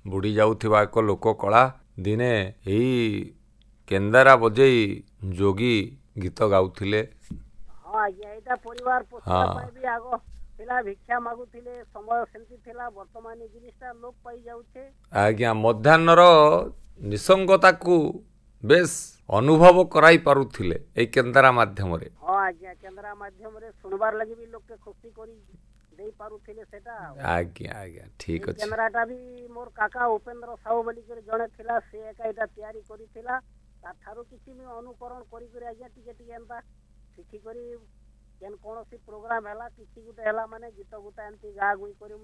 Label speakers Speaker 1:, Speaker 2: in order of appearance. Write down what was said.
Speaker 1: बुड़ी जाउथिबा एक लोक कला दिने एई केंदारा बजेई जोगी गीत गाउथिले।
Speaker 2: हाँ आज्ञा एटा परिवार पोषिबा पई भी आगो थिला भिक्षा मागुथिले समय सेंति थिला वर्तमान ए जिनिसटा लोप पाई जाउछे।
Speaker 1: आज्ञा मध्याह्नर निसंगता को बेस अनुभव कराई पारुथिले एई केंदारा माध्यम रे।
Speaker 2: हाँ आज्ञा केंद्रा माध्यम रे सुनबार लगी भी लोग के खुशी करी देई पारुथिले सेटा।
Speaker 1: आज्ञा आज्ञा ठीक अछि।
Speaker 2: केंद्राटा भी मोर काका उपेंद्र साहू बोली करे जणे थिला से एका एटा तयारी करिथिला ताठारो किछि भी अनुकरण करी करे आज्ञा टिके टिके एंता सिखी करी केन कोनोसी प्रोग्राम हैला किछि गुटे हैला माने गीत गुटा एंती गा गुई करी